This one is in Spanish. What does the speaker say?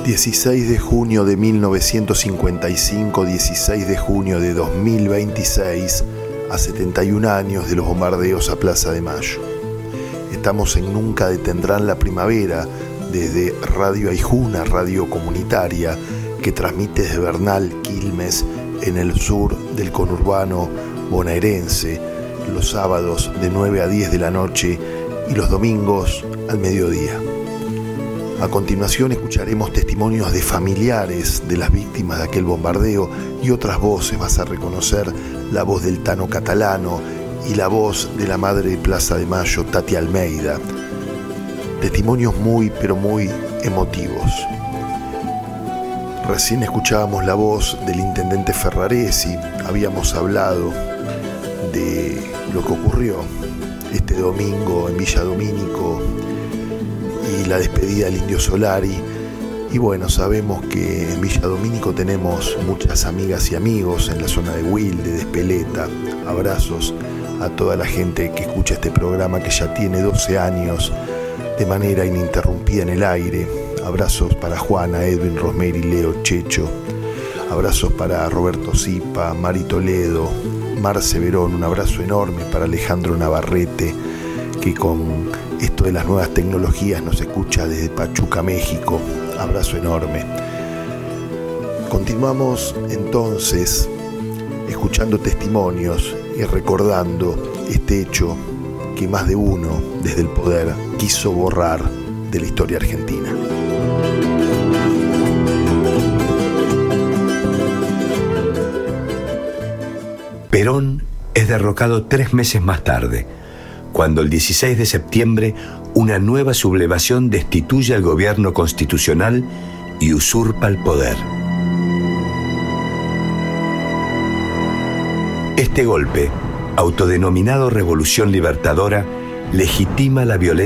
16 de junio de 1955, 16 de junio de 2026, a 71 años de los bombardeos a Plaza de Mayo. Estamos en Nunca Detendrán la Primavera, desde Radio Aijuna, radio comunitaria, que transmite desde Bernal, Quilmes, en el sur del conurbano bonaerense, los sábados de 9 a 10 de la noche y los domingos al mediodía. A continuación escucharemos testimonios de familiares de las víctimas de aquel bombardeo y otras voces. Vas a reconocer la voz del Tano Catalano y la voz de la madre de Plaza de Mayo, Tati Almeida. Testimonios muy, pero muy emotivos. Recién escuchábamos la voz del intendente Ferraresi. Habíamos hablado de lo que ocurrió este domingo en Villa Domínico y la despedida del Indio Solari. Y bueno, sabemos que en Villa Domínico tenemos muchas amigas y amigos en la zona de Wilde, de Espeleta. Abrazos a toda la gente que escucha este programa, que ya tiene 12 años de manera ininterrumpida en el aire. Abrazos para Juana, Edwin, Rosemary, Leo, Checho. Abrazos para Roberto Zipa, Mari Toledo, Marce Verón. Un abrazo enorme para Alejandro Navarrete, que con esto de las nuevas tecnologías nos escucha desde Pachuca, México. Abrazo enorme. Continuamos entonces escuchando testimonios y recordando este hecho que más de uno desde el poder quiso borrar de la historia argentina. Perón es derrocado 3 meses más tarde, cuando el 16 de septiembre una nueva sublevación destituye al gobierno constitucional y usurpa el poder. Este golpe, autodenominado Revolución Libertadora, legitima la violencia